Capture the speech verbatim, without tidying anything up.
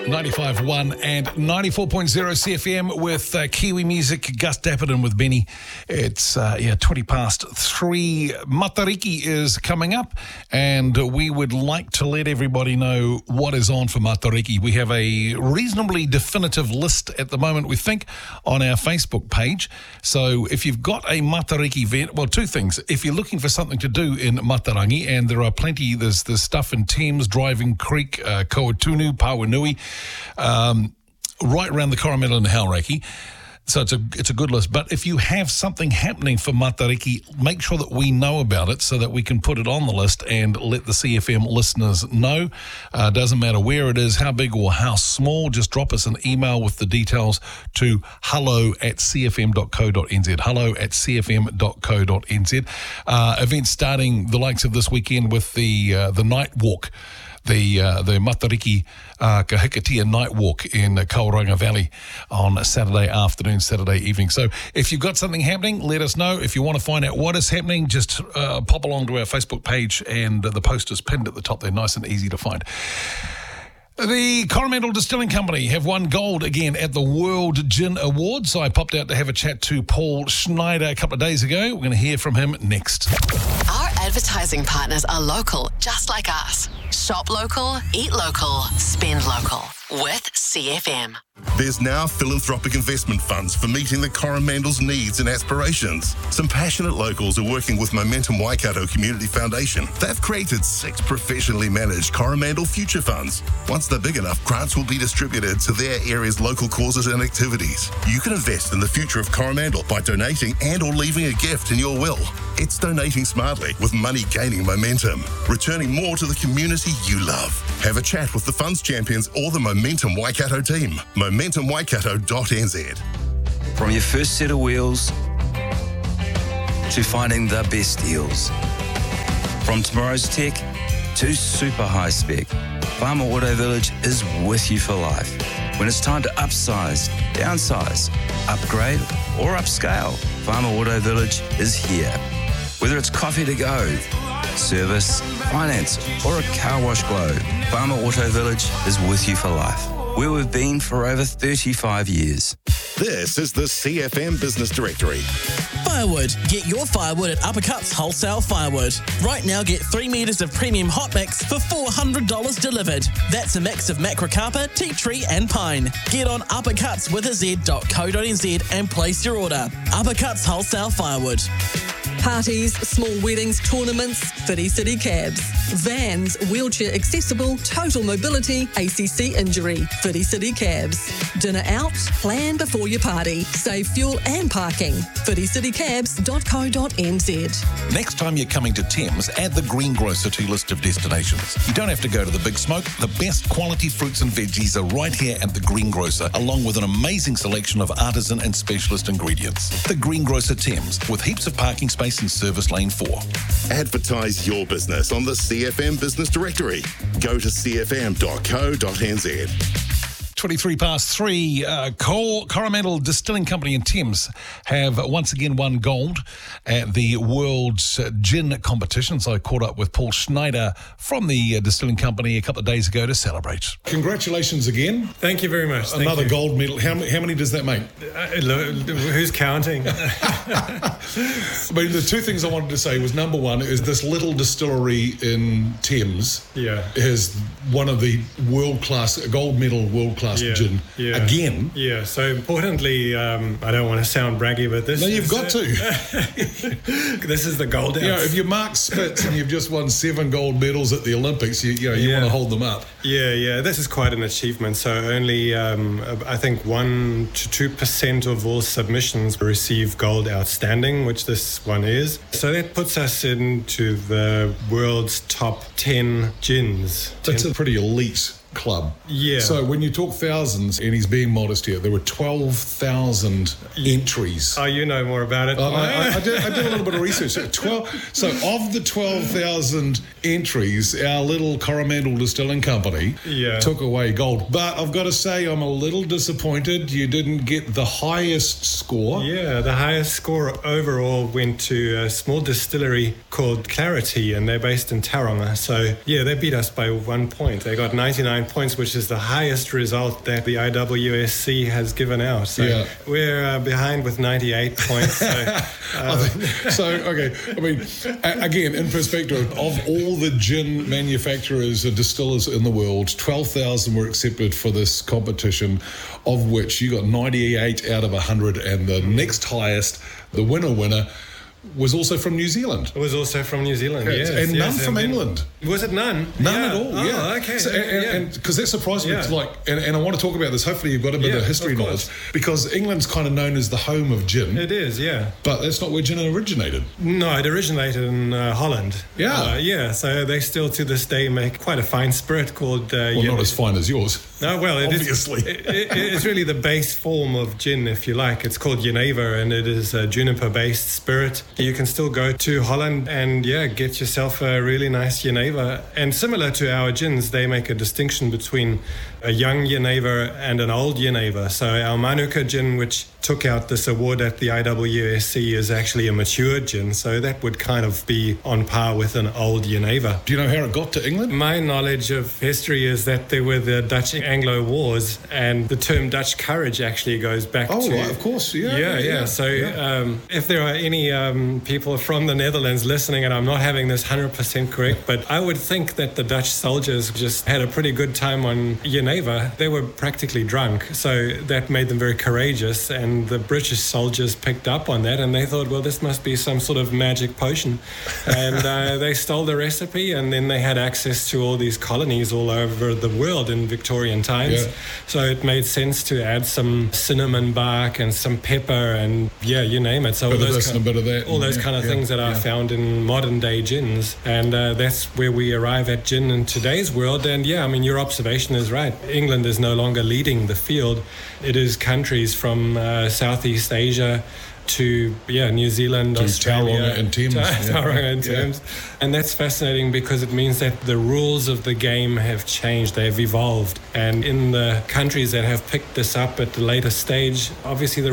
ninety-five point one and ninety-four point oh C F M with uh, Kiwi Music, Gus Dapperton with Benny. It's uh, yeah twenty past three. Matariki is coming up, and we would like to let everybody know what is on for Matariki. We have a reasonably definitive list at the moment, we think, on our Facebook page. So if you've got a Matariki event, well, two things. If you're looking for something to do in Matarangi, and there are plenty, there's, there's stuff in Thames, Driving Creek, uh, Kauatunu, Pawanui, um, right around the Coromandel and Hauraki. So it's a it's a good list. But if you have something happening for Matariki, make sure that we know about it so that we can put it on the list and let the C F M listeners know. Uh, doesn't matter where it is, how big or how small, just drop us an email with the details to hello at c f m dot co dot n z. Hello at c f m dot co dot n z. Uh, events starting the likes of this weekend with the uh, the night walk. The uh, the Matariki uh, Kahikatea Night Walk in uh, Kauranga Valley on Saturday afternoon, Saturday evening. So if you've got something happening, let us know. If you want to find out what is happening, just uh, pop along to our Facebook page, and uh, the poster's pinned at the top there, nice and easy to find. The Coromandel Distilling Company have won gold again at the World Gin Awards. I popped out to have a chat to Paul Schneider a couple of days ago. We're going to hear from him next. Our advertising partners are local, just like us. Shop local, eat local, spend local with C F M. There's now philanthropic investment funds for meeting the Coromandel's needs and aspirations. Some passionate locals are working with Momentum Waikato Community Foundation. They've created six professionally managed Coromandel future funds. Once they're big enough, grants will be distributed to their area's local causes and activities. You can invest in the future of Coromandel by donating and or leaving a gift in your will. It's donating smartly with money gaining momentum, returning more to the community you love. Have a chat with the funds champions or the Momentum Waikato team. momentum waikato dot n z. From your first set of wheels to finding the best deals. From tomorrow's tech to super high spec, Farmer Auto Village is with you for life. When it's time to upsize, downsize, upgrade or upscale, Farmer Auto Village is here. Whether it's coffee to go, service, finance or a car wash glow, Farmer Auto Village is with you for life. Where we've been for over thirty-five years. This is the C F M Business Directory. Firewood. Get your firewood at Uppercuts Wholesale Firewood. Right now, get three metres of premium hot mix for four hundred dollars delivered. That's a mix of macrocarpa, tea tree and pine. Get on uppercuts with a z dot co dot n z and place your order. Uppercuts Wholesale Firewood. Parties, small weddings, tournaments, Whiti City Cabs. Vans, wheelchair accessible, total mobility, A C C injury, Whiti City Cabs. Dinner out, plan before your party. Save fuel and parking. whiti city cabs dot co dot n z. Next time you're coming to Thames, add the Greengrocer to your list of destinations. You don't have to go to the big smoke. The best quality fruits and veggies are right here at the Greengrocer, along with an amazing selection of artisan and specialist ingredients. The Greengrocer Thames, with heaps of parking space in Service Lane four. Advertise your business on the C F M Business Directory. Go to c f m dot co dot n z. twenty-three past three, uh, Cor- Coromandel Distilling Company in Thames have once again won gold at the World's Gin Competition. So I caught up with Paul Schneider from the uh, Distilling Company a couple of days ago to celebrate. Congratulations again. Thank you very much. Another Thank you. gold medal. How, how many does that make? Uh, who's counting? But the two things I wanted to say was, number one, is this little distillery in Thames yeah. is one of the world-class, gold medal world-class Yeah, gin yeah. again. Yeah, so importantly, um, I don't want to sound braggy, but this No, you've is, got to. This is the gold ounce. You know, if you're Mark Spitz and you've just won seven gold medals at the Olympics, you, you know, you Yeah. want to hold them up. Yeah, yeah, this is quite an achievement. So only, um, I think, one to two percent of all submissions receive gold outstanding, which this one is. So that puts us into the world's top ten gins. It's a pretty elite club. Yeah. So when you talk thousands, and he's being modest here, there were twelve thousand entries. Oh, you know more about it. I, I, I, did, I did a little bit of research. So, twelve, so of the twelve thousand entries, our little Coromandel Distilling Company Yeah. took away gold. But I've got to say, I'm a little disappointed you didn't get the highest score. Yeah, the highest score overall went to a small distillery called Clarity, and they're based in Tauranga. So, yeah, they beat us by one point. They got ninety-nine ninety-nine points, which is the highest result that the I W S C has given out. So Yeah. we're uh, behind with ninety-eight points. So, uh, So, okay, I mean, a- again, in perspective, of all the gin manufacturers and distillers in the world, twelve thousand were accepted for this competition, of which you got ninety-eight out of one hundred, and the next highest, the winner winner, was also from New Zealand. it was also from New Zealand, Yes, yes. and yes, none from then- England. Was it none? None Yeah. at all, Oh, yeah. okay. So, yeah. and because that surprised me, Yeah. it's like, and, and I want to talk about this. Hopefully, you've got a bit Yeah, of history of knowledge, course. because England's kind of known as the home of gin, It is, yeah. but that's not where gin originated. No, it originated in uh, Holland. Yeah. Uh, yeah, so they still to this day make quite a fine spirit called... Uh, Well, Yen- not as fine as yours. No, well, it is- Obviously. it, it, it's really the base form of gin, if you like. It's called Geneva, and it is a juniper-based spirit. You can still go to Holland and, yeah, get yourself a really nice Geneva. And similar to our gins, they make a distinction between a young Geneva and an old Geneva. So our Manuka gin, which took out this award at the I W S C, is actually a mature gin. So that would kind of be on par with an old Geneva. Do you know how it got to England? My knowledge of history is that there were the Dutch Anglo Wars, and the term Dutch courage actually goes back Oh, to... right, of course, yeah, Yeah, yeah. yeah, So yeah. Um, if there are any um, people from the Netherlands listening, and I'm not having this one hundred percent correct, but I would think that the Dutch soldiers just had a pretty good time on Geneva. They were practically drunk, so that made them very courageous, and the British soldiers picked up on that, and they thought, well, this must be some sort of magic potion. And uh, they stole the recipe, and then they had access to all these colonies all over the world in Victorian times. Yeah. So it made sense to add some cinnamon bark and some pepper and, yeah, you name it. So Bit all of those this kind and a bit of that. all those Yeah, kind of yeah, things that are yeah. found in modern day gins. And uh, that's where we arrive at gin in today's world. And yeah, I mean, your observation is right. England is no longer leading the field. It is countries from uh, Southeast Asia to, yeah, New Zealand, To Australia. Tauranga and Thames, To- yeah. Tauranga and Yeah. Thames. And that's fascinating because it means that the rules of the game have changed, they've evolved. And in the countries that have picked this up at the later stage, obviously the